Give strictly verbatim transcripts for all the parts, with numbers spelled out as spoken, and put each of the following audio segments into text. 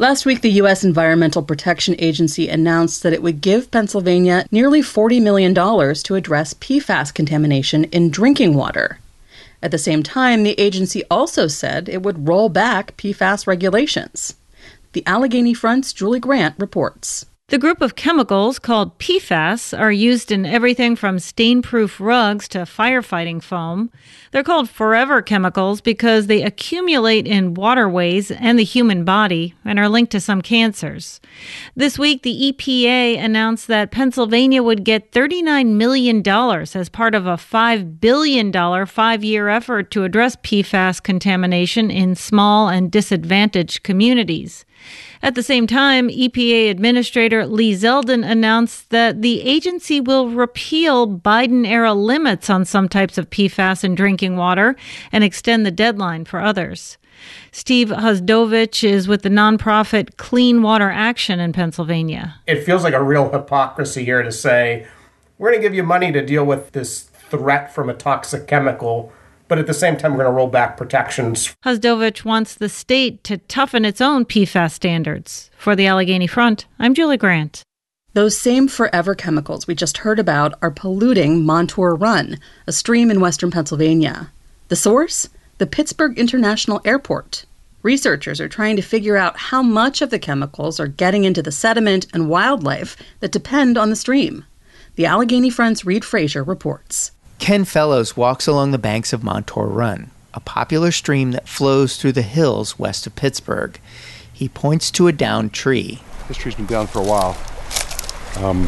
Last week, the U S Environmental Protection Agency announced that it would give Pennsylvania nearly forty million dollars to address P FAS contamination in drinking water. At the same time, the agency also said it would roll back P FAS regulations. The Allegheny Front's Julie Grant reports. The group of chemicals, called P FAS, are used in everything from stain-proof rugs to firefighting foam. They're called forever chemicals because they accumulate in waterways and the human body and are linked to some cancers. This week, the E P A announced that Pennsylvania would get thirty-nine million dollars as part of a five billion dollars five-year effort to address P FAS contamination in small and disadvantaged communities. At the same time, E P A Administrator Lee Zeldin announced that the agency will repeal Biden-era limits on some types of P FAS in drinking water and extend the deadline for others. Steve Hosdovich is with the nonprofit Clean Water Action in Pennsylvania. It feels like a real hypocrisy here to say, we're going to give you money to deal with this threat from a toxic chemical, but at the same time, we're going to roll back protections. Hosdovich wants the state to toughen its own P FAS standards. For the Allegheny Front, I'm Julie Grant. Those same forever chemicals we just heard about are polluting Montour Run, a stream in western Pennsylvania. The source? The Pittsburgh International Airport. Researchers are trying to figure out how much of the chemicals are getting into the sediment and wildlife that depend on the stream. The Allegheny Front's Reed Frazier reports. Ken Fellows walks along the banks of Montour Run, a popular stream that flows through the hills west of Pittsburgh. He points to a downed tree. This tree's been down for a while. Um,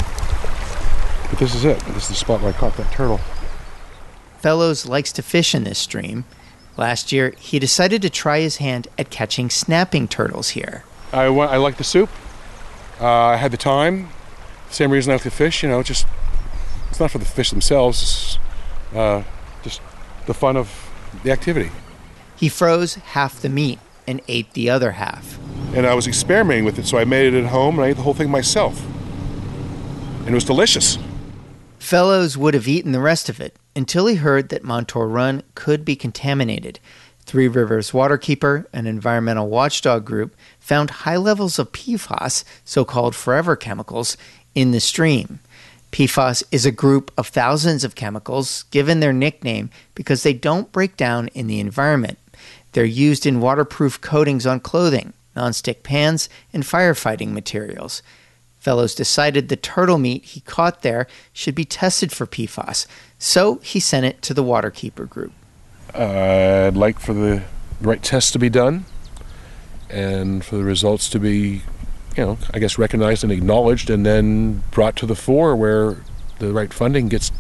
but this is it. This is the spot where I caught that turtle. Fellows likes to fish in this stream. Last year, he decided to try his hand at catching snapping turtles here. I, I like the soup. Uh, I had the time. Same reason I like to fish, you know, just... It's not for the fish themselves, it's uh, just the fun of the activity. He froze half the meat and ate the other half. And I was experimenting with it, so I made it at home and I ate the whole thing myself. And it was delicious. Fellows would have eaten the rest of it until he heard that Montour Run could be contaminated. Three Rivers Waterkeeper, an environmental watchdog group, found high levels of P FAS, so-called forever chemicals, in the stream. P FAS is a group of thousands of chemicals given their nickname because they don't break down in the environment. They're used in waterproof coatings on clothing, nonstick pans, and firefighting materials. Fellows decided the turtle meat he caught there should be tested for P FAS, so he sent it to the Waterkeeper group. Uh, I'd like for the right tests to be done and for the results to be, you know, I guess recognized and acknowledged and then brought to the fore where the right funding gets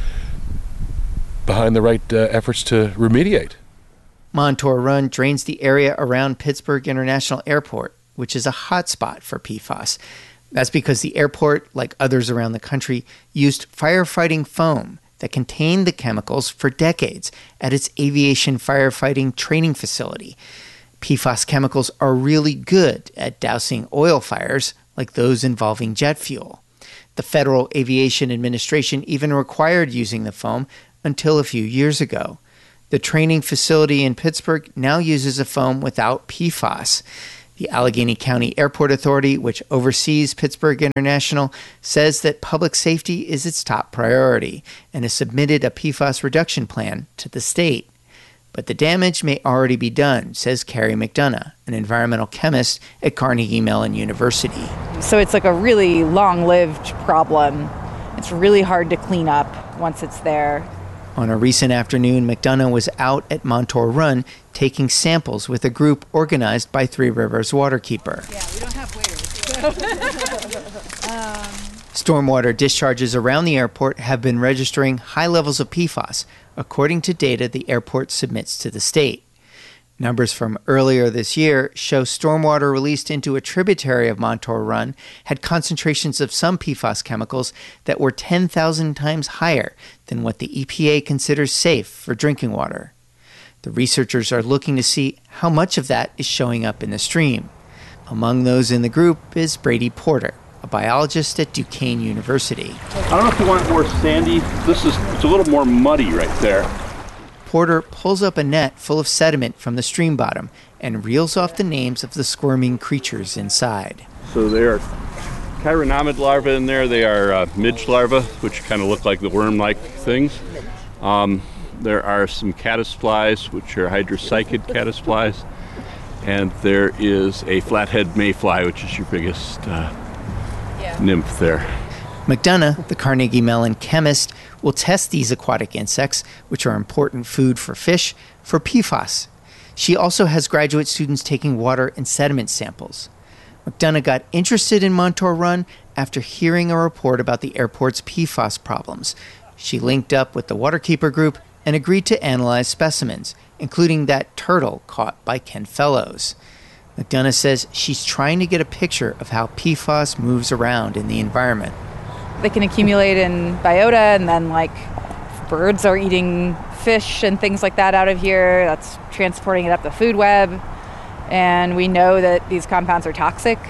behind the right uh, efforts to remediate. Montour Run drains the area around Pittsburgh International Airport, which is a hotspot for P FAS. That's because the airport, like others around the country, used firefighting foam that contained the chemicals for decades at its aviation firefighting training facility. P FAS chemicals are really good at dousing oil fires, like those involving jet fuel. The Federal Aviation Administration even required using the foam until a few years ago. The training facility in Pittsburgh now uses a foam without P FAS. The Allegheny County Airport Authority, which oversees Pittsburgh International, says that public safety is its top priority and has submitted a P FAS reduction plan to the state. But the damage may already be done, says Carrie McDonough, an environmental chemist at Carnegie Mellon University. So it's like a really long-lived problem. It's really hard to clean up once it's there. On a recent afternoon, McDonough was out at Montour Run taking samples with a group organized by Three Rivers Waterkeeper. Yeah, we don't have waiters. um, Stormwater discharges around the airport have been registering high levels of P FAS, according to data the airport submits to the state. Numbers from earlier this year show stormwater released into a tributary of Montour Run had concentrations of some P FAS chemicals that were ten thousand times higher than what the E P A considers safe for drinking water. The researchers are looking to see how much of that is showing up in the stream. Among those in the group is Brady Porter, a biologist at Duquesne University. I don't know if you want it more sandy. This is, it's a little more muddy right there. reporter pulls up a net full of sediment from the stream bottom and reels off the names of the squirming creatures inside. So they are chironomid larvae in there. They are uh, midge larvae, which kind of look like the worm-like things. Um, there are some caddisflies, which are hydrocycid caddisflies. And there is a flathead mayfly, which is your biggest uh, yeah. nymph there. McDonough, the Carnegie Mellon chemist, will test these aquatic insects, which are important food for fish, for P FAS. She also has graduate students taking water and sediment samples. McDonough got interested in Montour Run after hearing a report about the airport's P FAS problems. She linked up with the Waterkeeper Group and agreed to analyze specimens, including that turtle caught by Ken Fellows. McDonough says she's trying to get a picture of how P FAS moves around in the environment. They can accumulate in biota, and then like birds are eating fish and things like that out of here. That's transporting it up the food web. And we know that these compounds are toxic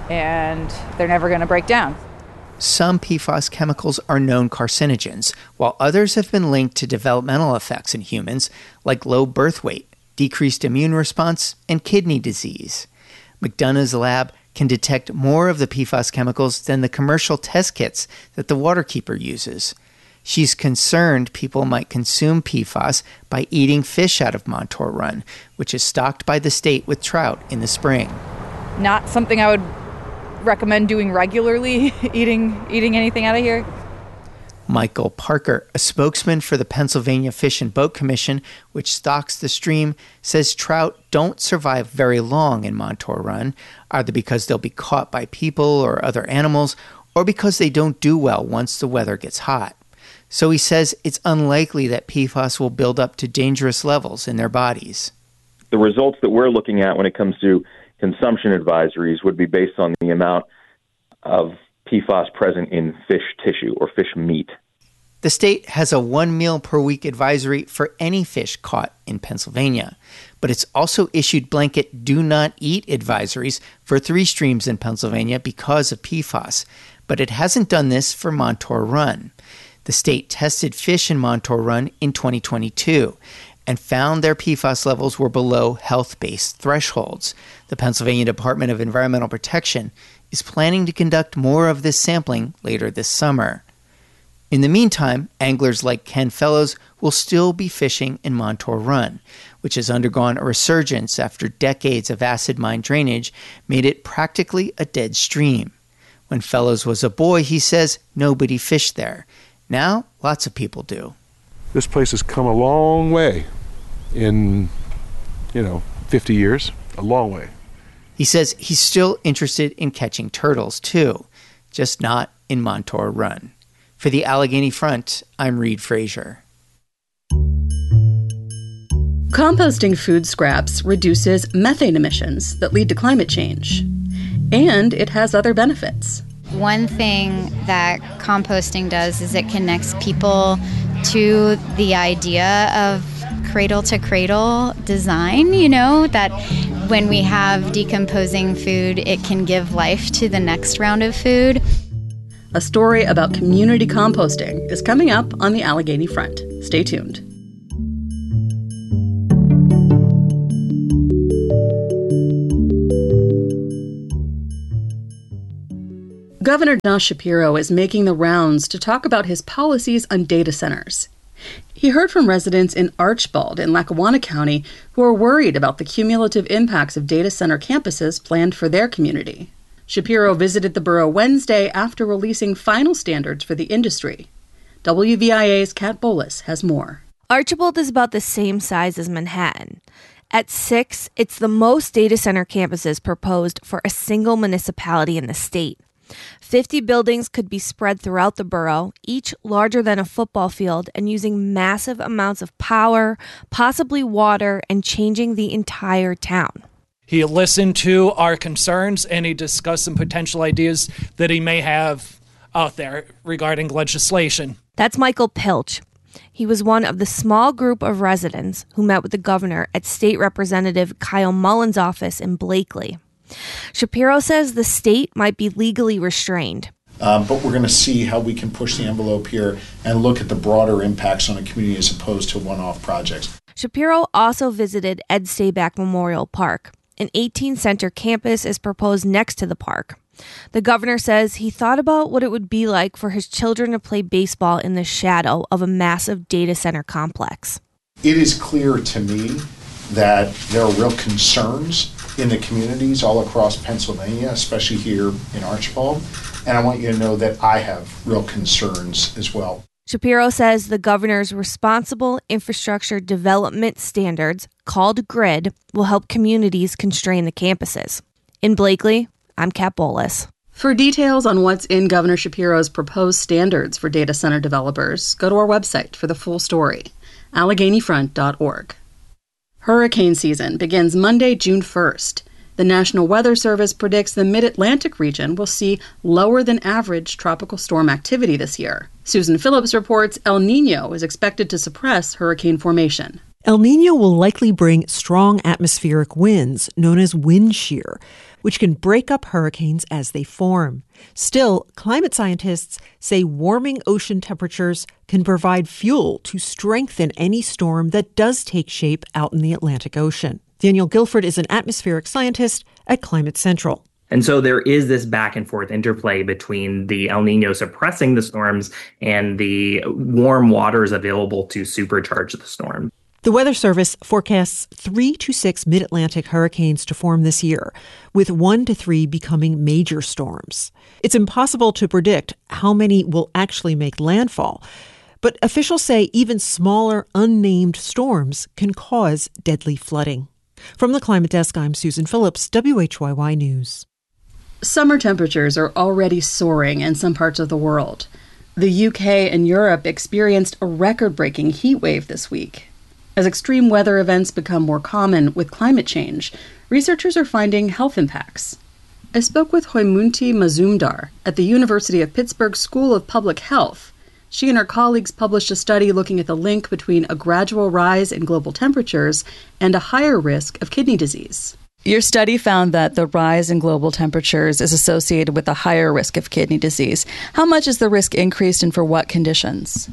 and they're never going to break down. Some P FAS chemicals are known carcinogens, while others have been linked to developmental effects in humans, like low birth weight, decreased immune response, and kidney disease. McDonough's lab can detect more of the P FAS chemicals than the commercial test kits that the Waterkeeper uses. She's concerned people might consume P FAS by eating fish out of Montour Run, which is stocked by the state with trout in the spring. Not something I would recommend doing regularly, eating eating anything out of here. Michael Parker, a spokesman for the Pennsylvania Fish and Boat Commission, which stocks the stream, says trout don't survive very long in Montour Run, either because they'll be caught by people or other animals, or because they don't do well once the weather gets hot. So he says it's unlikely that P FAS will build up to dangerous levels in their bodies. The results that we're looking at when it comes to consumption advisories would be based on the amount of P FAS present in fish tissue or fish meat. The state has a one meal per week advisory for any fish caught in Pennsylvania, but it's also issued blanket do not eat advisories for three streams in Pennsylvania because of P FAS, but it hasn't done this for Montour Run. The state tested fish in Montour Run in twenty twenty-two and found their P FAS levels were below health-based thresholds. The Pennsylvania Department of Environmental Protection is planning to conduct more of this sampling later this summer. In the meantime, anglers like Ken Fellows will still be fishing in Montour Run, which has undergone a resurgence after decades of acid mine drainage made it practically a dead stream. When Fellows was a boy, he says nobody fished there. Now, lots of people do. This place has come a long way in, you know, fifty years, a long way. He says he's still interested in catching turtles, too, just not in Montour Run. For the Allegheny Front, I'm Reed Frazier. Composting food scraps reduces methane emissions that lead to climate change. And it has other benefits. One thing that composting does is it connects people to the idea of cradle to cradle design, you know, that when we have decomposing food, it can give life to the next round of food. A story about community composting is coming up on the Allegheny Front. Stay tuned. Governor Josh Shapiro is making the rounds to talk about his policies on data centers. He heard from residents in Archbald in Lackawanna County who are worried about the cumulative impacts of data center campuses planned for their community. Shapiro visited the borough Wednesday after releasing final standards for the industry. W V I A's Kat Bolas has more. Archibald is about the same size as Manhattan. At six, it's the most data center campuses proposed for a single municipality in the state. fifty buildings could be spread throughout the borough, each larger than a football field and using massive amounts of power, possibly water, and changing the entire town. He listened to our concerns and he discussed some potential ideas that he may have out there regarding legislation. That's Michael Pilch. He was one of the small group of residents who met with the governor at State Representative Kyle Mullen's office in Blakely. Shapiro says the state might be legally restrained. Um, but we're going to see how we can push the envelope here and look at the broader impacts on a community as opposed to one-off projects. Shapiro also visited Ed Stayback Memorial Park. An eighteen-center campus is proposed next to the park. The governor says he thought about what it would be like for his children to play baseball in the shadow of a massive data center complex. It is clear to me that there are real concerns in the communities all across Pennsylvania, especially here in Archibald. And I want you to know that I have real concerns as well. Shapiro says the governor's responsible infrastructure development standards, called GRID, will help communities constrain the campuses. In Blakely, I'm Kat Bowles. For details on what's in Governor Shapiro's proposed standards for data center developers, go to our website for the full story, allegheny front dot org. Hurricane season begins Monday, June first. The National Weather Service predicts the Mid-Atlantic region will see lower than average tropical storm activity this year. Susan Phillips reports El Niño is expected to suppress hurricane formation. El Niño will likely bring strong atmospheric winds, known as wind shear, which can break up hurricanes as they form. Still, climate scientists say warming ocean temperatures can provide fuel to strengthen any storm that does take shape out in the Atlantic Ocean. Daniel Guilford is an atmospheric scientist at Climate Central. And so there is this back and forth interplay between the El Niño suppressing the storms and the warm waters available to supercharge the storm. The Weather Service forecasts three to six mid-Atlantic hurricanes to form this year, with one to three becoming major storms. It's impossible to predict how many will actually make landfall, but officials say even smaller, unnamed storms can cause deadly flooding. From the Climate Desk, I'm Susan Phillips, W H Y Y News. Summer temperatures are already soaring in some parts of the world. The U K and Europe experienced a record-breaking heat wave this week. As extreme weather events become more common with climate change, researchers are finding health impacts. I spoke with Hoymunti Mazumdar at the University of Pittsburgh School of Public Health. She and her colleagues published a study looking at the link between a gradual rise in global temperatures and a higher risk of kidney disease. Your study found that the rise in global temperatures is associated with a higher risk of kidney disease. How much is the risk increased and for what conditions?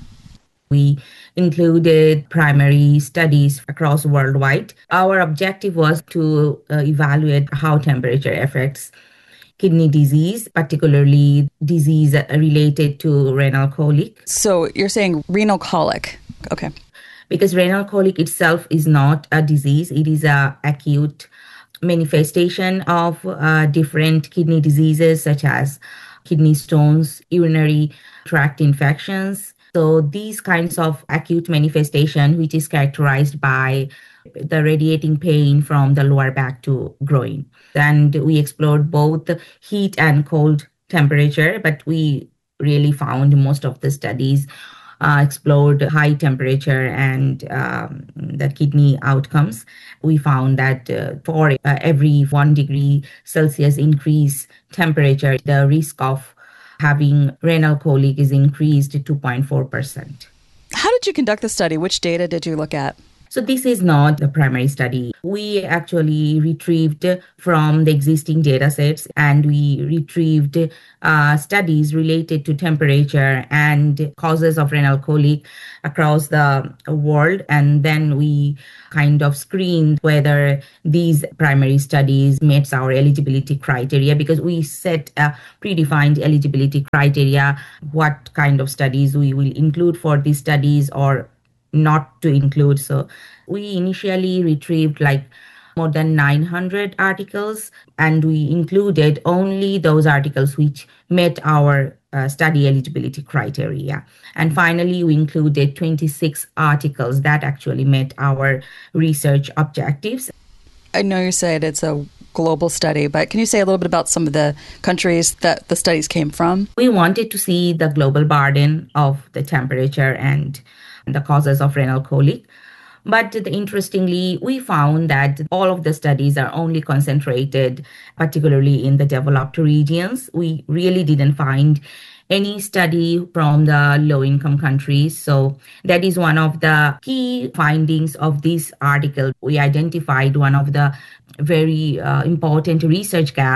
We included primary studies across worldwide. Our objective was to uh, evaluate how temperature affects kidney disease, particularly disease related to renal colic. So you're saying renal colic. Okay. Because renal colic itself is not a disease. It is an acute manifestation of uh, different kidney diseases such as kidney stones, urinary tract infections. So these kinds of acute manifestation, which is characterized by the radiating pain from the lower back to groin. And we explored both heat and cold temperature, but we really found most of the studies uh, explored high temperature and um, the kidney outcomes. We found that uh, for uh, every one degree Celsius increase temperature, the risk of having renal colic is increased to two point four percent. How did you conduct the study? Which data did you look at? So this is not the primary study. We actually retrieved from the existing data sets and we retrieved uh, studies related to temperature and causes of renal colic across the world. And then we kind of screened whether these primary studies met our eligibility criteria, because we set a predefined eligibility criteria, what kind of studies we will include for these studies or not to include. So we initially retrieved like more than nine hundred articles, and we included only those articles which met our uh, study eligibility criteria. And finally, we included twenty-six articles that actually met our research objectives. I know you said it's a global study, but can you say a little bit about some of the countries that the studies came from? We wanted to see the global burden of the temperature and the causes of renal colic. But interestingly, we found that all of the studies are only concentrated, particularly in the developed regions. We really didn't find any study from the low-income countries. So that is one of the key findings of this article. We identified one of the very uh, important research gap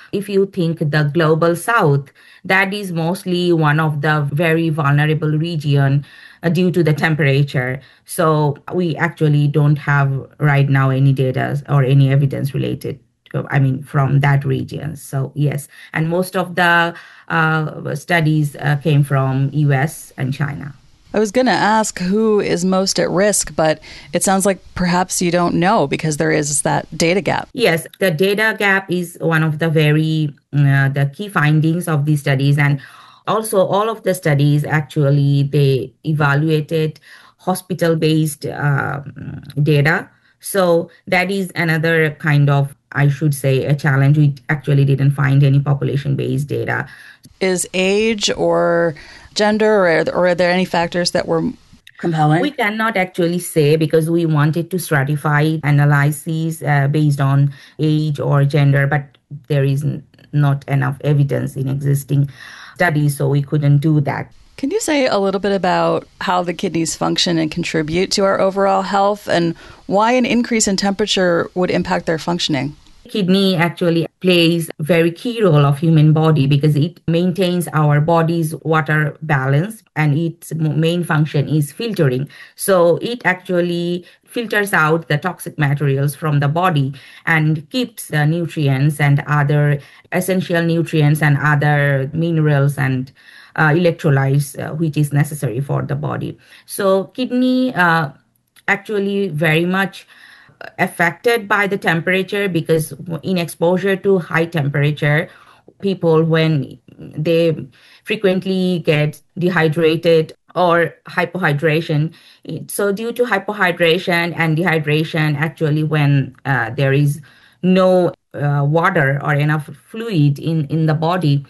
if you think the global south, that is mostly one of the very vulnerable region uh, due to the temperature. So we actually don't have right now any data or any evidence related to, I mean, from that region. So yes, and most of the uh, studies uh, came from U S and China. I was going to ask who is most at risk, but it sounds like perhaps you don't know because there is that data gap. Yes, the data gap is one of the very uh, the key findings of these studies. And also all of the studies, actually, they evaluated hospital-based uh, data. So that is another kind of, I should say, a challenge. We actually didn't find any population-based data. Is age or gender, or, or are there any factors that were compelling? We cannot actually say because we wanted to stratify analyses uh, based on age or gender, but there is n- not enough evidence in existing studies, so we couldn't do that. Can you say a little bit about how the kidneys function and contribute to our overall health and why an increase in temperature would impact their functioning? Kidney actually plays a very key role of human body because it maintains our body's water balance and its main function is filtering. So it actually filters out the toxic materials from the body and keeps the nutrients and other essential nutrients and other minerals and uh, electrolytes uh, which is necessary for the body. So kidney uh, actually very much affected by the temperature because in exposure to high temperature, people, when they frequently get dehydrated or hypohydration. So due to hypohydration and dehydration, actually when uh, there is no uh, water or enough fluid in, in the body,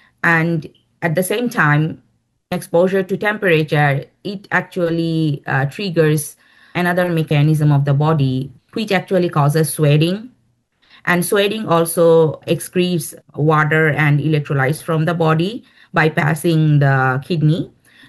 and at the same time, exposure to temperature, it actually uh, triggers another mechanism of the body, which actually causes sweating. And sweating also excretes water and electrolytes from the body, bypassing the kidney.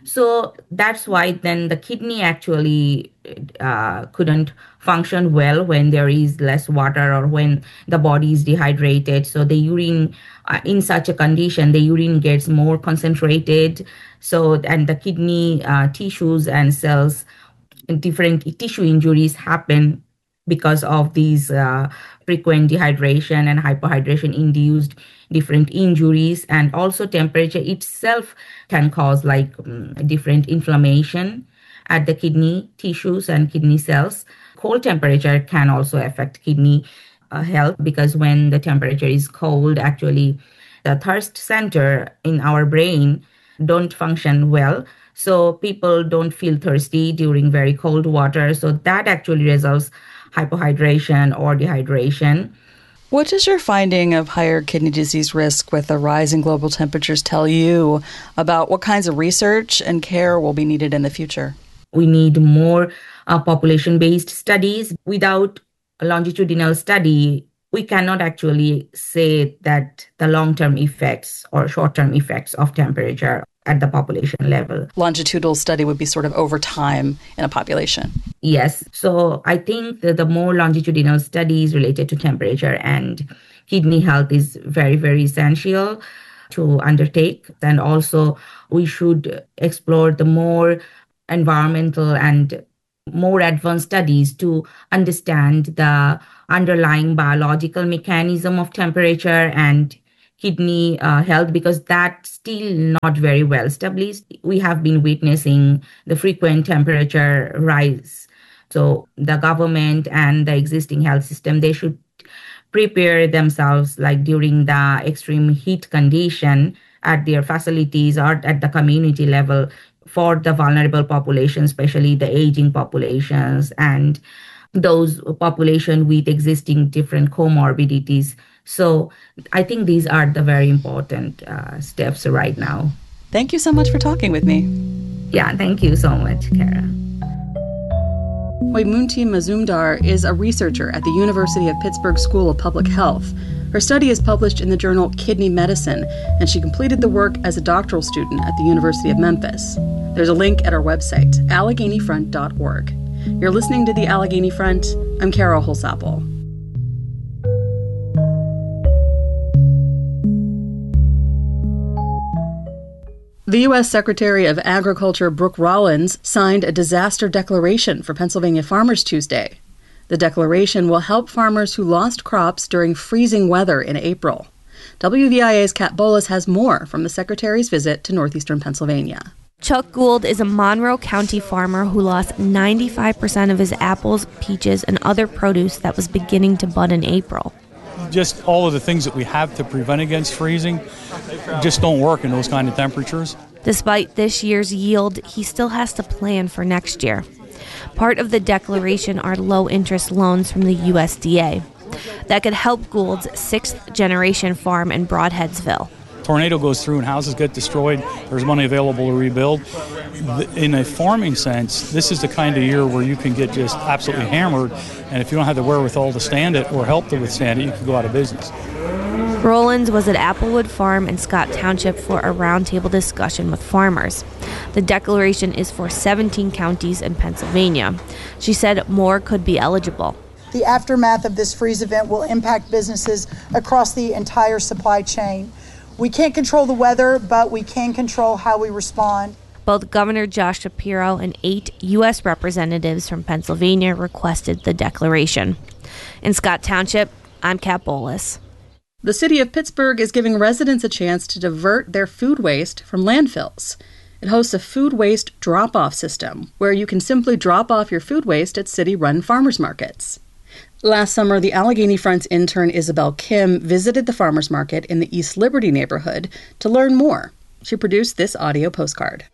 So that's why then the kidney actually uh, couldn't function well when there is less water or when the body is dehydrated. So the urine, uh, in such a condition, the urine gets more concentrated. So, and the kidney uh, tissues and cells, different tissue injuries happen because of these uh, frequent dehydration and hypohydration induced different injuries. And also temperature itself can cause like um, different inflammation at the kidney tissues and kidney cells. Cold temperature can also affect kidney uh, health because when the temperature is cold, actually the thirst center in our brain don't function well. So people don't feel thirsty during very cold water. So that actually results hypohydration or dehydration. What does your finding of higher kidney disease risk with the rise in global temperatures tell you about what kinds of research and care will be needed in the future? We need more uh, population-based studies. Without a longitudinal study, we cannot actually say that the long-term effects or short-term effects of temperature at the population level. Longitudinal study would be sort of over time in a population. Yes. So I think that the more longitudinal studies related to temperature and kidney health is very, very essential to undertake. And also we should explore the more environmental and more advanced studies to understand the underlying biological mechanism of temperature and kidney uh, health, because that's still not very well established. We have been witnessing the frequent temperature rise. So the government and the existing health system, they should prepare themselves like during the extreme heat condition at their facilities or at the community level for the vulnerable population, especially the aging populations and those population with existing different comorbidities. So I think these are the very important uh, steps right now. Thank you so much for talking with me. Yeah, thank you so much, Kara. Waymunti Mazumdar is a researcher at the University of Pittsburgh School of Public Health. Her study is published in the journal Kidney Medicine, and she completed the work as a doctoral student at the University of Memphis. There's a link at our website, allegheny front dot org. You're listening to The Allegheny Front. I'm Carol Holsapple. The U S Secretary of Agriculture Brooke Rollins signed a disaster declaration for Pennsylvania farmers Tuesday. The declaration will help farmers who lost crops during freezing weather in April. W V I A's Kat Bolas has more from the Secretary's visit to northeastern Pennsylvania. Chuck Gould is a Monroe County farmer who lost ninety-five percent of his apples, peaches, and other produce that was beginning to bud in April. Just all of the things that we have to prevent against freezing just don't work in those kind of temperatures. Despite this year's yield, he still has to plan for next year. Part of the declaration are low-interest loans from the U S D A that could help Gould's sixth-generation farm in Broadheadsville. Tornado goes through and houses get destroyed. There's money available to rebuild. In a farming sense, this is the kind of year where you can get just absolutely hammered, and if you don't have the wherewithal to stand it or help to withstand it, you could go out of business. Rollins was at Applewood Farm in Scott Township for a roundtable discussion with farmers. The declaration is for seventeen counties in Pennsylvania. She said more could be eligible. The aftermath of this freeze event will impact businesses across the entire supply chain. We can't control the weather, but we can control how we respond. Both Governor Josh Shapiro and eight U S representatives from Pennsylvania requested the declaration. In Scott Township, I'm Kat Bolas. The city of Pittsburgh is giving residents a chance to divert their food waste from landfills. It hosts a food waste drop-off system where you can simply drop off your food waste at city-run farmers markets. Last summer, the Allegheny Front's intern Isabel Kim visited the farmers market in the East Liberty neighborhood to learn more. She produced this audio postcard.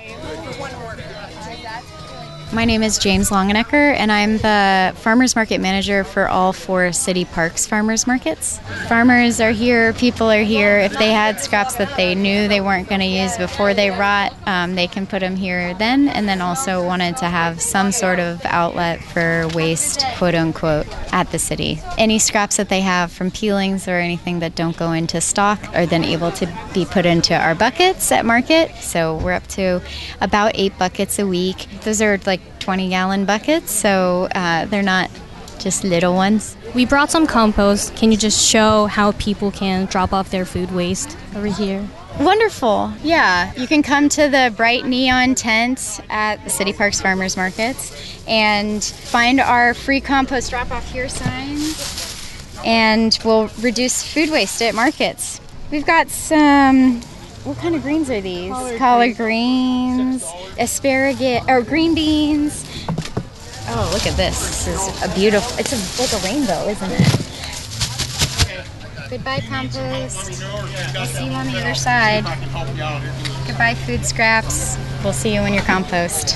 My name is James Longenecker, and I'm the farmers market manager for all four City Parks farmers markets. Farmers are here, people are here. If they had scraps that they knew they weren't going to use before they rot, um, they can put them here then, and then also wanted to have some sort of outlet for waste, quote unquote, at the city. Any scraps that they have from peelings or anything that don't go into stock are then able to be put into our buckets at market. So we're up to about eight buckets a week. Those are like twenty gallon buckets, so uh, they're not just little ones. We brought some compost. Can you just show how people can drop off their food waste over here? Wonderful. Yeah. You can come to the bright neon tent at the City Parks Farmers Markets and find our free compost drop off here signs, and we'll reduce food waste at markets. We've got some, what kind of greens are these? Collard, Collard greens, greens asparagus, or green beans. Oh, look at this. This is a beautiful, it's a, like a rainbow, isn't it? Goodbye, compost. We'll see you on the other side. Goodbye, food scraps. We'll see you in your compost.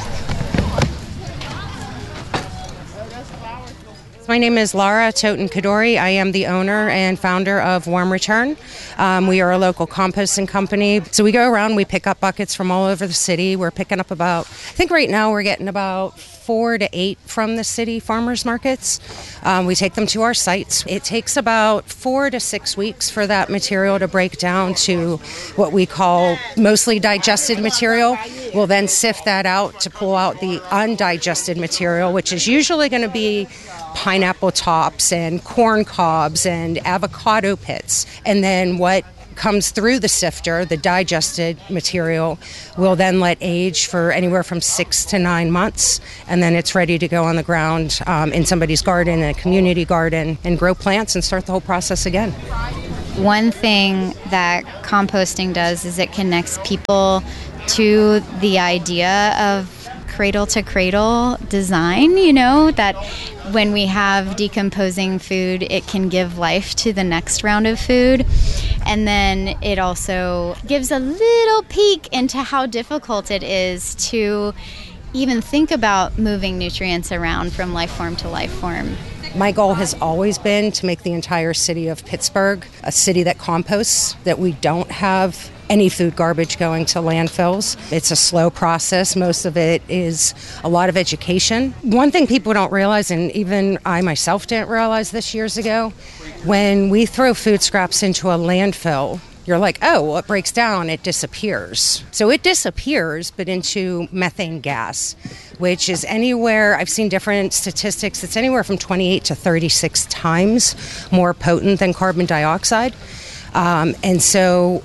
My name is Laura Toten Kadori. I am the owner and founder of Warm Return. Um, we are a local composting company. So we go around, we pick up buckets from all over the city. We're picking up about, I think right now we're getting about four to eight from the city farmers markets. Um, we take them to our sites. It takes about four to six weeks for that material to break down to what we call mostly digested material. We'll then sift that out to pull out the undigested material, which is usually going to be pineapple tops and corn cobs and avocado pits. And then what comes through the sifter, the digested material, will then let age for anywhere from six to nine months, and then it's ready to go on the ground um, in somebody's garden, in a community garden, and grow plants and start the whole process again. One thing that composting does is it connects people to the idea of cradle to cradle design, you know, that when we have decomposing food, it can give life to the next round of food. And then it also gives a little peek into how difficult it is to even think about moving nutrients around from life form to life form. My goal has always been to make the entire city of Pittsburgh a city that composts, that we don't have any food garbage going to landfills. It's a slow process. Most of it is a lot of education. One thing people don't realize, and even I myself didn't realize this years ago, when we throw food scraps into a landfill, you're like, oh, well, it breaks down, it disappears. So it disappears, but into methane gas, which is anywhere, I've seen different statistics, it's anywhere from twenty-eight to thirty-six times more potent than carbon dioxide. Um, and so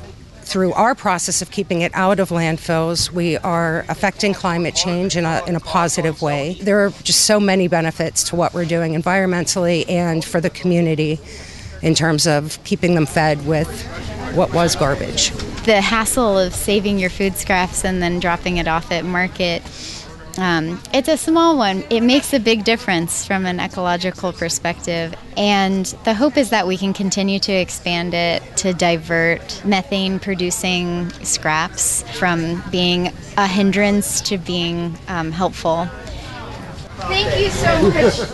through our process of keeping it out of landfills, we are affecting climate change in a, in a positive way. There are just so many benefits to what we're doing environmentally and for the community in terms of keeping them fed with what was garbage. The hassle of saving your food scraps and then dropping it off at market, um, it's a small one. It makes a big difference from an ecological perspective. And the hope is that we can continue to expand it to divert methane-producing scraps from being a hindrance to being um, helpful. Thank you so much.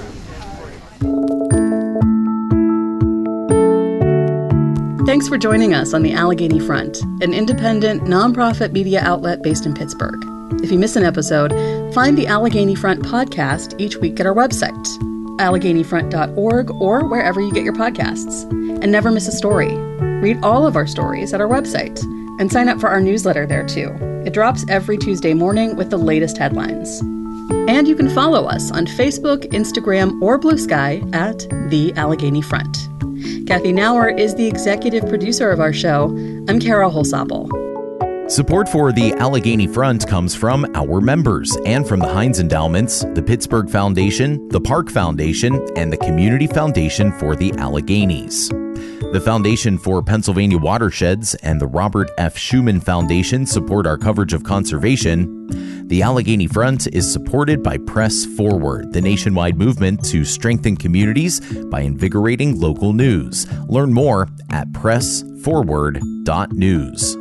Thanks for joining us on the Allegheny Front, an independent, nonprofit media outlet based in Pittsburgh. If you miss an episode, find the Allegheny Front podcast each week at our website, allegheny front dot org, or wherever you get your podcasts. And never miss a story. Read all of our stories at our website, and sign up for our newsletter there too. It drops every Tuesday morning with the latest headlines. And you can follow us on Facebook, Instagram, or Blue Sky at The Allegheny Front. Kathy Nauer is the executive producer of our show. I'm Kara Holsapple. Support for the Allegheny Front comes from our members and from the Heinz Endowments, the Pittsburgh Foundation, the Park Foundation, and the Community Foundation for the Alleghenies. The Foundation for Pennsylvania Watersheds and the Robert F. Schuman Foundation support our coverage of conservation. The Allegheny Front is supported by Press Forward, the nationwide movement to strengthen communities by invigorating local news. Learn more at press forward dot news.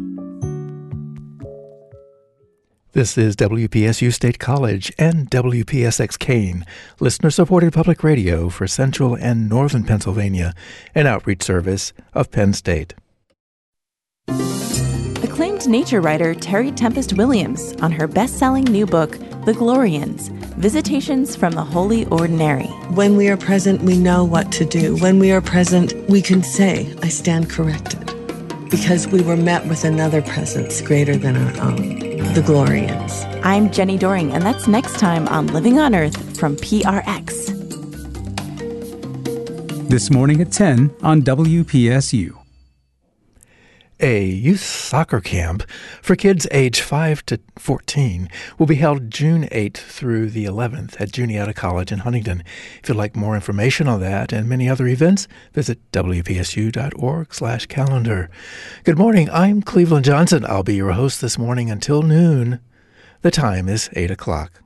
This is W P S U State College and W P S X Kane, listener-supported public radio for Central and Northern Pennsylvania, an outreach service of Penn State. Acclaimed nature writer Terry Tempest Williams on her best-selling new book, The Glorians, Visitations from the Holy Ordinary. When we are present, we know what to do. When we are present, we can say, I stand corrected. Because we were met with another presence greater than our own, the Glorians. I'm Jenny Doring, and that's next time on Living on Earth from P R X. This morning at ten on W P S U. A youth soccer camp for kids age five to fourteen will be held June eighth through the eleventh at Juniata College in Huntington. If you'd like more information on that and many other events, visit w p s u dot org slash calendar. Good morning, I'm Cleveland Johnson. I'll be your host this morning until noon. The time is eight o'clock.